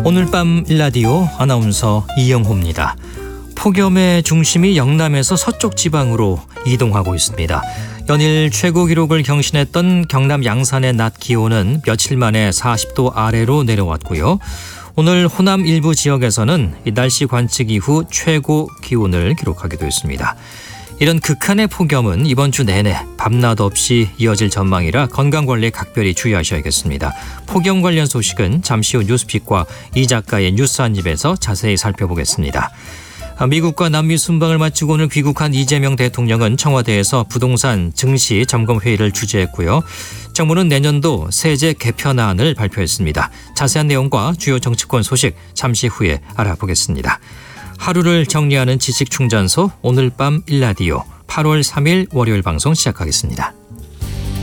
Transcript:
오늘 밤 일라디오 아나운서 이영호입니다. 폭염의 중심이 영남에서 서쪽 지방으로 이동하고 있습니다. 연일 최고 기록을 경신했던 경남 양산의 낮 기온은 며칠 만에 40도 아래로 내려왔고요. 오늘 호남 일부 지역에서는 날씨 관측 이후 최고 기온을 기록하기도 했습니다. 이런 극한의 폭염은 이번 주 내내 밤낮 없이 이어질 전망이라 건강관리에 각별히 주의하셔야겠습니다. 폭염 관련 소식은 잠시 후 뉴스픽과 이 작가의 뉴스 한입에서 자세히 살펴보겠습니다. 미국과 남미 순방을 마치고 오늘 귀국한 이재명 대통령은 청와대에서 부동산 증시 점검회의를 주재했고요. 정부는 내년도 세제 개편안을 발표했습니다. 자세한 내용과 주요 정치권 소식 잠시 후에 알아보겠습니다. 하루를 정리하는 지식충전소 오늘 밤 일라디오 8월 3일 월요일 방송 시작하겠습니다.